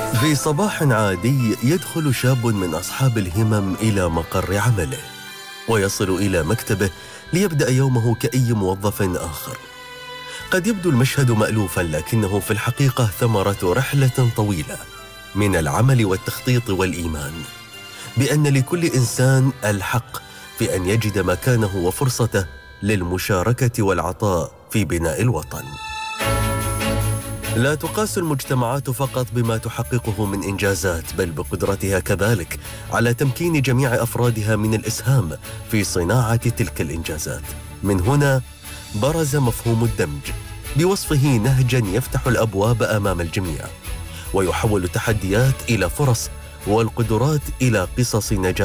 في صباح عادي يدخل شاب من أصحاب الهمم إلى مقر عمله ويصل إلى مكتبه ليبدأ يومه كأي موظف آخر. قد يبدو المشهد مألوفا، لكنه في الحقيقة ثمرة رحلة طويلة من العمل والتخطيط والإيمان بأن لكل إنسان الحق في أن يجد مكانه وفرصته للمشاركة والعطاء في بناء الوطن. لا تقاس المجتمعات فقط بما تحققه من إنجازات، بل بقدرتها كذلك على تمكين جميع أفرادها من الإسهام في صناعة تلك الإنجازات. من هنا برز مفهوم الدمج بوصفه نهجا يفتح الأبواب أمام الجميع ويحول التحديات إلى فرص والقدرات إلى قصص نجاح.